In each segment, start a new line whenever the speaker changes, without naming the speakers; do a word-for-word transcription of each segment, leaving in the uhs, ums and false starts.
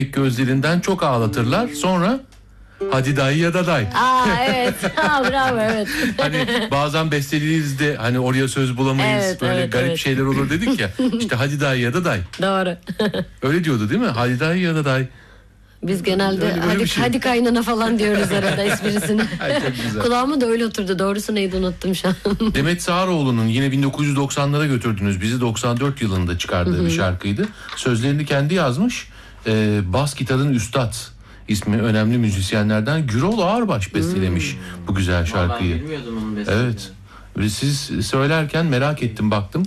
gözlerinden çok ağlatırlar. Sonra hadi day ya da day.
Aa evet. Ha, bravo evet.
Hani bazen bestelerinizde hani oraya söz bulamayız,
Evet,
böyle
evet,
garip
evet.
şeyler olur dedik ya. İşte hadi day ya da day.
Doğru.
Öyle diyordu değil mi? Hadi day ya da day.
Biz genelde
Öyle- öyle
hadi,
bir şey.
hadi kaynana falan diyoruz arada esprisini.
Ay, çok güzel.
Kulağıma da öyle oturdu. Doğrusu neydi unuttum şu an.
Demet Sağaroğlu'nun yine bin dokuz yüz doksanlara götürdünüz bizi, doksan dört yılında çıkardığı bir şarkıydı. Sözlerini kendi yazmış. Ee, bas gitarın üstad ismi önemli müzisyenlerden Gürol Ağırbaş bestelemiş bu güzel şarkıyı.
Ben bilmiyordum onun bestelediğini.
Evet. Ve siz söylerken merak ettim, baktım.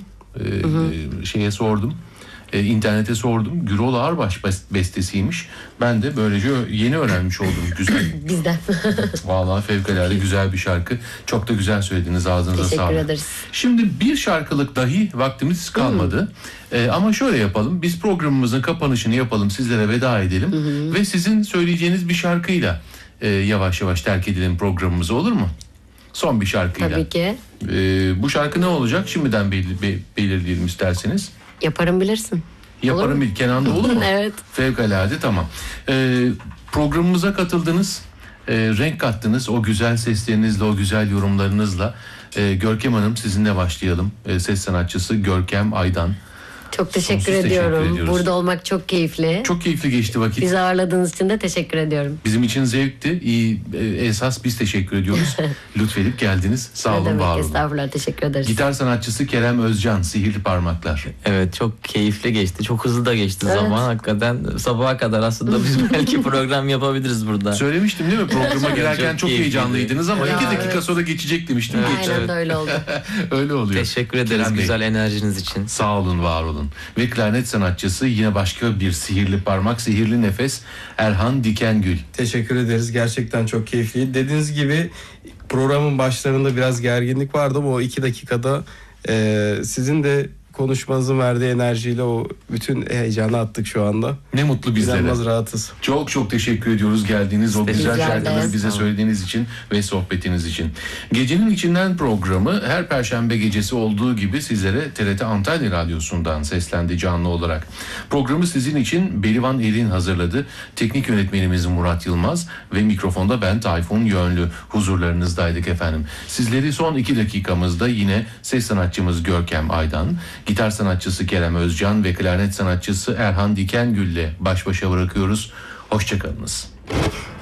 Ee, şeye sordum. Ee, internete sordum. Gürol Ağırbaş bes- bestesiymiş. Ben de böylece ö- yeni öğrenmiş oldum. Güzel.
Bizden.
Vallahi fevkalade güzel bir şarkı. Çok da güzel söylediniz. Ağzınıza
Teşekkür
sağlık.
ederiz.
Şimdi bir şarkılık dahi vaktimiz kalmadı. Ee, ama şöyle yapalım. Biz programımızın kapanışını yapalım. Sizlere veda edelim. Ve sizin söyleyeceğiniz bir şarkıyla e, yavaş yavaş terk edelim programımızı, olur mu? Son bir şarkıyla.
Tabii ki.
Ee, bu şarkı ne olacak? Şimdiden belir- be- belirleyelim isterseniz.
Yaparım bilirsin.
Yaparım bir Kenan'da olur mu?
Evet.
Fevkalade, tamam. Ee, programımıza katıldınız. Ee, renk kattınız o güzel seslerinizle, o güzel yorumlarınızla. Ee, Görkem Hanım, sizinle başlayalım. Ee, ses sanatçısı Görkem Aydan.
Çok teşekkür
Sonsuz teşekkür
ediyorum.
ediyoruz.
Burada olmak çok keyifli.
Çok keyifli geçti vakit.
Bizi ağırladığınız için de teşekkür ediyorum.
Bizim için zevkti. İyi, e, esas biz teşekkür ediyoruz. Lütfedip geldiniz. Sağ
Ne
olun,
demek,
var olun.
estağfurullah, teşekkür ederiz.
Gitar sanatçısı Kerem Özcan, Sihirli Parmaklar.
Evet, çok keyifli geçti. Çok hızlı da geçti
Evet.
zaman. Hakikaten sabaha kadar aslında biz belki program yapabiliriz burada.
Söylemiştim değil mi? Programa girerken
Çok
çok
keyifliydi.
heyecanlıydınız ama
Ya,
iki dakika
evet.
sonra geçecek demiştim. Geçti.
Aynen de öyle oldu.
Öyle oluyor.
Teşekkür ederiz
Kerem Bey,
güzel enerjiniz için.
sağ olun, var olun. Ve klarnet sanatçısı yine başka bir sihirli parmak, sihirli nefes, Erhan Dikengül.
Teşekkür ederiz. Gerçekten çok keyifli. Dediğiniz gibi programın başlarında biraz gerginlik vardı ama o iki dakikada e, sizin de konuşmanızın verdiği enerjiyle o bütün heyecanı attık şu anda.
Ne mutlu bizlere.
İnanılmaz rahatız.
Çok çok teşekkür ediyoruz geldiğiniz o güzel
Bizler de.
şarkıları bize
Sağ olun.
söylediğiniz için ve sohbetiniz için. Gecenin içinden programı her perşembe gecesi olduğu gibi sizlere T R T Antalya Radyosu'ndan seslendi canlı olarak. Programı sizin için Belivan Elin hazırladı. Teknik yönetmenimiz Murat Yılmaz ve mikrofonda ben Tayfun Yönlü huzurlarınızdaydık efendim. Sizleri son iki dakikamızda yine ses sanatçımız Görkem Aydan, gitar sanatçısı Kerem Özcan ve klarnet sanatçısı Erhan Dikengül'le baş başa bırakıyoruz. Hoşçakalınız.